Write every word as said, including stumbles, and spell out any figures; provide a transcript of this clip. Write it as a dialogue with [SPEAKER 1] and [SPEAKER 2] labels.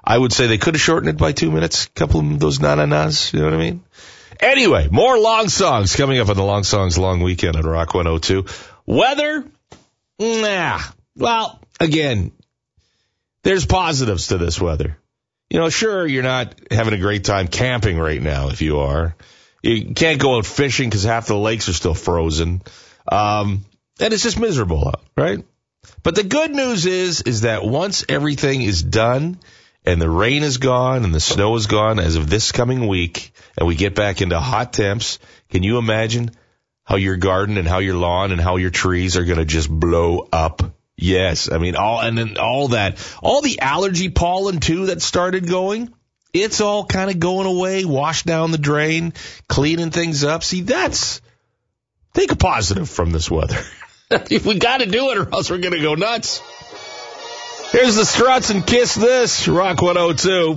[SPEAKER 1] I would say they could have shortened it by two minutes. A couple of those na-na-nas, you know what I mean? Anyway, more long songs coming up on the Long Songs Long Weekend on Rock one oh two. Weather? Nah. Well, again, there's positives to this weather. You know, sure, you're not having a great time camping right now if you are. You can't go out fishing because half the lakes are still frozen. Um, and it's just miserable out, right? But the good news is, is that once everything is done and the rain is gone and the snow is gone as of this coming week and we get back into hot temps, can you imagine how your garden and how your lawn and how your trees are going to just blow up? Yes. I mean, all, and then all that, all the allergy pollen too that started going, it's all kind of going away, washed down the drain, cleaning things up. See, that's, take a positive from this weather. We got to do it or else we're going to go nuts. Here's the Struts and Kiss This, Rock one oh two.